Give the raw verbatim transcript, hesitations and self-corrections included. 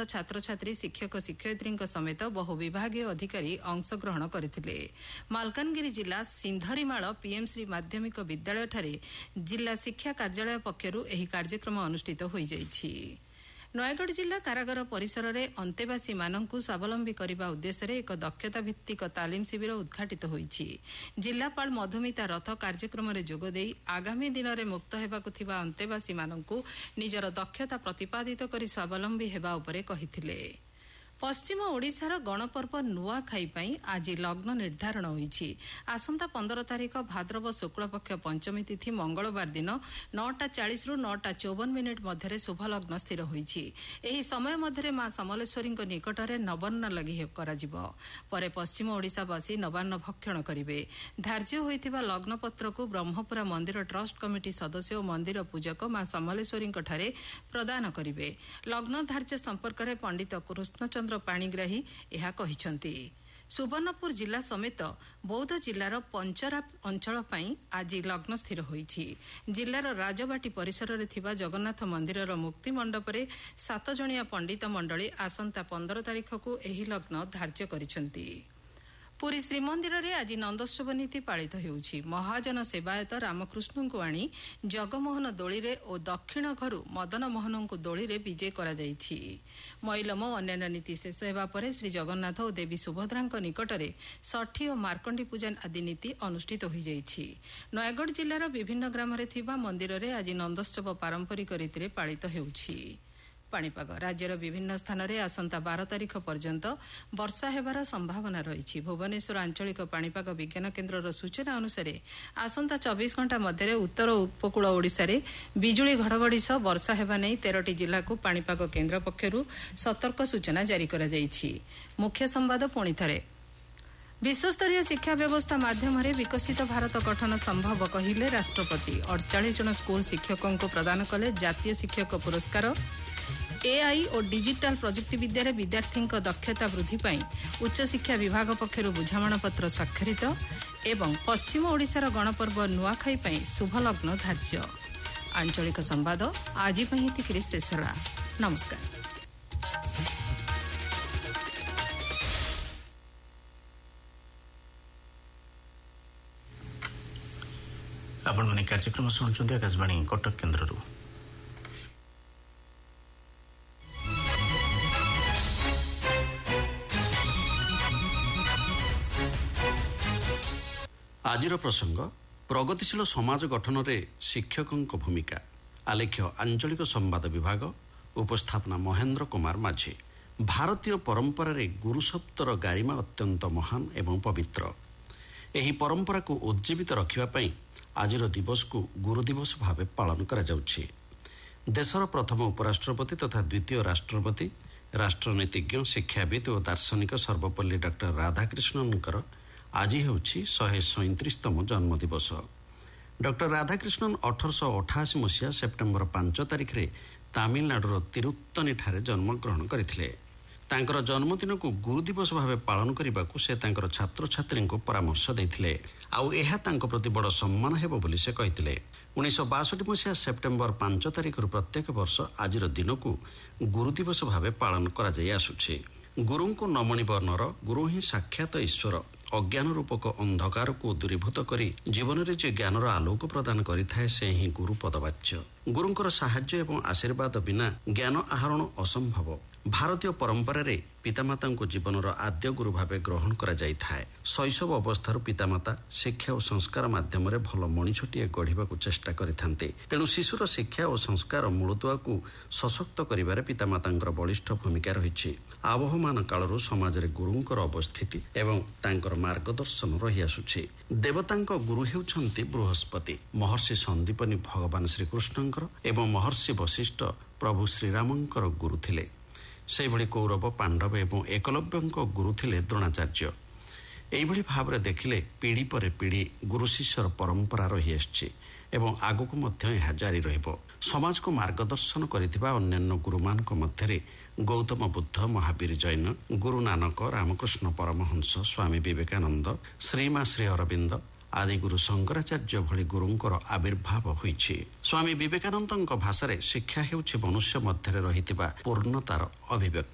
छात्र छात्री शिक्षक शिक्षयित्री समेत बहु विभागीय अधिकारी अंशग्रहण करथिले। मालकानगिरी जिला सिंधरीमाळ पीएमसी माध्यमिक विद्यालय ठारे जिला शिक्षा कार्यालय पक्षरु एही कार्यक्रम अनुष्ठित होई जाइछि। नयगढ़ जिला कारागार परिसर में अंतेवासी मानकु स्वावलंबी करने उद्देश्य एक दक्षता भित्तिक तालीम शिविर उद्घाटित होईछि। जिलापाल मधुमिता रथ कार्यक्रम में जोगदे आगामी दिन में मुक्त हेबाकु थिबा अंतेवासी मानकु निजर दक्षता प्रतिपादित करी स्वावलंबी हेबा उपरे कहिथिले। पश्चिम ओडिशार गणपर्व नुआखाई पई आज लग्न निर्धारण होईछि। आसंता पंद्रह तारीख भाद्रव शुक्लपक्ष पंचमी तिथि मंगलवार दिन नौटा चालीस रु नौटा चौवन मिनिट मध्य शुभ लग्न स्थिर होईछि। एही समय मध्य मां समलेश्वरी निकटरे नवान्न लगी कराजिबो। परे पश्चिम ओडिशावासी नवान्न भक्षण करिवे। धार्य होइतिबा लग्नपत्र को ब्रह्मपुरा मंदिर ट्रस्ट कमिटी सदस्य और मंदिर पूजक मां समलेश्वरी ठारे प्रदान करिवे। लग्न धार्य संपर्क में पंडित कृष्णचंद्र पाणिग्राही यह कहिसंती। सुवर्णपुर जिला समेत बौद्ध जिलार पंचरा अंचल पई आज लग्न स्थिर होईछि। जिलार राजबाटी परिसर में थिबा जगन्नाथ मंदिरर मुक्ति मंडप रे सात जणिया पंडित मंडली आसंता पंद्रह तारीख को एही लग्न धार्य करिसंती। पुरी श्रीमंदिर में आज नंदोत्सव नीति पालित होउछि। महाजन सेवायत रामकृष्ण को आनी जगमोहन दोली रे और दक्षिण घर मदन मोहन को दोली रे विजय करा जाइछि। मैलम और अन्य नीति शेष होगा पर श्री जगन्नाथ और देवी सुभद्रा निकटरे षठी और मार्कंडी पूजन आदि नीति अनुष्ठित हो जाइछि। नयगढ़ जिलार विभिन्न ग्राम रे थिबा मंदिर रे आज नंदोत्सव पारंपरिक रीति पालित होउछि। पाणीपाग राज्यर विभिन्न स्थान में आसंता बारह तारीख पर्यंत वर्षा हेबार संभावना रही। भुवनेश्वर आंचलिक पाणीपाग विज्ञान केन्द्र सूचना अनुसार आसंता चौबीस घंटा मध्य उत्तर उपकूल ओडिशा रे बिजुली घड़घड़ी सह वर्षा हेबा नै तेरह जिला को पाणीपाग केन्द्र पक्षरु सतर्क सूचना जारी करा जाइछि। मुख्य संवाद पुणी थरे। विश्वस्तरीय शिक्षा व्यवस्था माध्यम विकसित भारत गठन संभव कहिले राष्ट्रपति। अड़तालीस जन स्कूल शिक्षकों को प्रदान कले जातीय शिक्षक पुरस्कार। एआई और डिजिटल प्रजुक्ति विद्यार विद्यार्थी दक्षता वृद्धि पाई उच्च शिक्षा विभाग पक्षर बुझामण पत्र स्वाक्षरित। एवं पश्चिम ओडिशार गणपर्व नुआखाई पाई शुभ लग्न धार्य। आंचलिक संवाद आज एतिकरे शेष होला। नमस्कार। आपण माने कार्यक्रम सुनुचंती आकाशवाणी कटक केन्द्ररू। आजिर प्रसंग प्रगतिशील समाज गठन रे शिक्षकों भूमिका। आलेख्य आंचलिक संवाद विभाग। उपस्थापना महेंद्र कुमार माझी। भारतीय परंपरा रे गुरु शब्दर गारिमा अत्यंत महान एवं पवित्र। एही परंपरा को उज्जीवित रखिबा पई आजिर दिवस को गुरु दिवस भाव पालन करा जाउछि। देशर प्रथम उपराष्ट्रपति तथा द्वितीय राष्ट्रपति राष्ट्रनीतिज्ञ शिक्षाविद और दार्शनिक सर्वपल्ली डॉक्टर राधाकृष्णनकर आज होछि शहे सैंतीसतम जन्म दिवस। डॉक्टर राधाकृष्णन अठरश अठाशी मसीहा सेप्टेम्बर पांच तारिख रे तामिलनाडुर तिरुत्तनी ठारे जन्मग्रहण करथिले। तांकर जन्मदिन को गुरु दिवस भाव पालन करने को से तांकर छात्र छात्री को परामर्श देथिले। आउ एहा तांको प्रति बड़ सम्मान हेबो बोली से कहिथिले। उन्नीस बासठ मसीहा सेप्टेम्बर पांच तारिख प्रत्येक वर्ष आज दिन को गुरु दिवस भाव पालन करा जाय आसुछि। गुरु को नमणि वर्णर गुरु ही साक्षात ईश्वर। अज्ञान रूपक अंधकार को दूरीभूत करी जीवन में जो ज्ञानर आलोक प्रदान करिथाए से ही गुरु पदवाच्य। गुरुंकर साहाय्य एवं आशीर्वाद बिना ज्ञान आहरण असंभव। भारतीय परंपरा रे पितामाता को जीवनर आद्य गुरु भावे ग्रहण करा जाइथाए। शैशव अवस्थार पितामाता शिक्षा और संस्कार माध्यम रे भल मणिछटिए गढ़िबाकू चेष्टा करिथान्ते। तेणु शिशुर शिक्षा और संस्कार मूलदुआ को सशक्त करिबारे पितामातांकर बलिष्ठ भूमिका रहिछि। आबहमान कालरू समाज रे गुरुंकर अवस्थिति एवं तांकर मार्गदर्शन रही आसुछि। देवतांक गुरु हेउछन्ति बृहस्पति। महर्षि संदीपनी भगवान श्रीकृष्णंकर एवं महर्षि वशिष्ठ प्रभु श्रीरामंकर गुरु थिले। से भली कौरव पांडव एवं एकलव्यंक गुरु थिले द्रोणाचार्य। एइभली भावरे देखिले पीढ़ी पर पीढ़ी गुरु शिष्यर परंपरा रही आछि एवं आगकू मध्य यह जारी रहिबो। समाज को मार्गदर्शन करिथिबा अन्यान्य गुरुमानक मध्यरे गौतम बुद्ध, महावीर जैन, गुरु नानक, रामकृष्ण परमहंस, स्वामी विवेकानंद, श्रीमा श्री अरविंद आदि गुरु शंकराचार्य भली गुरुंकर आविर्भाव होइछि। स्वामी विवेकानंदଙ୍କ भाषारे शिक्षा हेउछि मनुष्य मध्यरे रहितिबा पूर्णतार अभिव्यक्ति।